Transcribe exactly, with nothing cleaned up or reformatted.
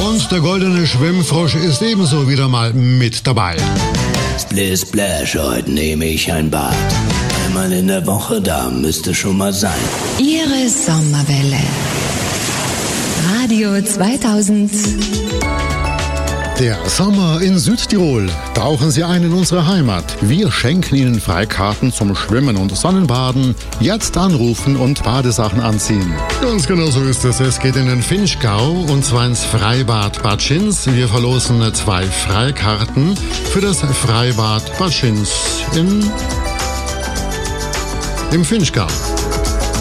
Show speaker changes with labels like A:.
A: Und der goldene Schwimmfrosch ist ebenso wieder mal mit dabei.
B: Splish Splash, heute nehme ich ein Bad. Einmal in der Woche, da müsste schon mal sein.
C: Ihre Sommerwelle. Radio zweitausend.
A: Der Sommer in Südtirol. Tauchen Sie ein in unsere Heimat. Wir schenken Ihnen Freikarten zum Schwimmen und Sonnenbaden. Jetzt anrufen und Badesachen anziehen. Ganz genau so ist es. Es geht in den Vinschgau und zwar ins Freibad Bad Schins. Wir verlosen zwei Freikarten für das Freibad Bad Schins in, im Vinschgau.